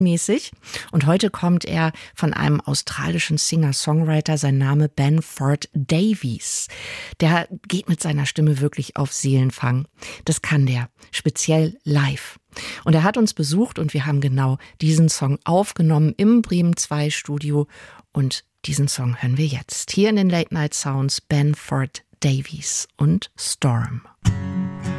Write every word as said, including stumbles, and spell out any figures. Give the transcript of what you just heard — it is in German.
mäßig. Und heute kommt er von einem australischen Singer-Songwriter, sein Name Benford Davies. Der geht mit seiner Stimme wirklich auf Seelenfang. Das kann der, speziell live. Und er hat uns besucht und wir haben genau diesen Song aufgenommen im Bremen zwei Studio. Und diesen Song hören wir jetzt. Hier in den Late Night Sounds Benford Davies und Storm.